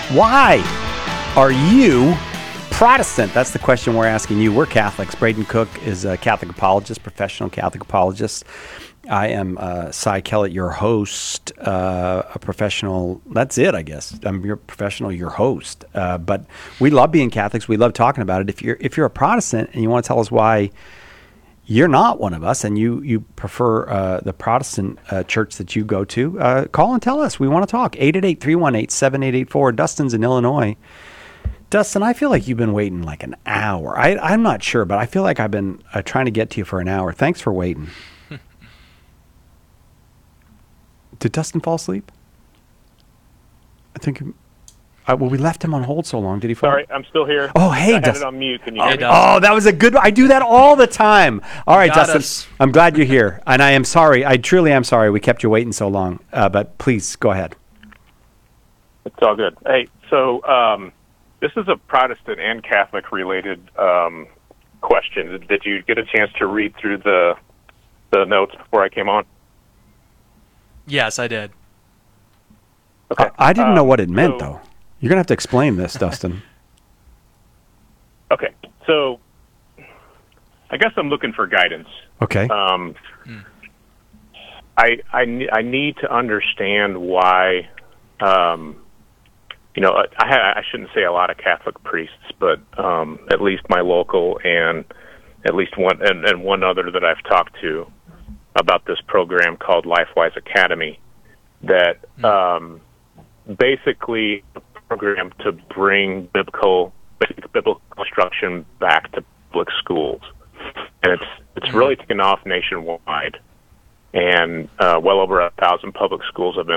Why are you Protestant? That's the question we're asking you. We're Catholics. Braden Cook is a Catholic apologist, professional Catholic apologist. I am Cy Kellett, your host, a professional. That's it, I guess. I'm your professional, your host. But we love being Catholics. We love talking about it. If you're a Protestant and you want to tell us why you're not one of us and you prefer the Protestant church that you go to, call and tell us. We want to talk. 888-318-7884. Dustin's in Illinois. Dustin, I feel like you've been waiting like an hour. I'm not sure, but I feel like I've been trying to get to you for an hour. Thanks for waiting. Did Dustin fall asleep? I think... well, we left him on hold so long. Did he fall? Sorry, I'm still here. Oh, hey, I Dustin. had it on mute. Can you hear me? Oh, that was a good one. I do that all the time. All right, Dustin. I'm glad you're here. And I am sorry. I truly am sorry we kept you waiting so long. But please, go ahead. It's all good. Hey, so this is a Protestant and Catholic-related question. Did you get a chance to read through the notes before I came on? Yes, I did. Okay. I didn't know what it meant, though. You're going to have to explain this, Dustin. Okay. So I guess I'm looking for guidance. Okay. I need to understand why, I shouldn't say a lot of Catholic priests, but at least my local and at least one other that I've talked to about this program called LifeWise Academy that basically a program to bring biblical instruction back to public schools. And it's really taken off nationwide. And well over 1,000 public schools have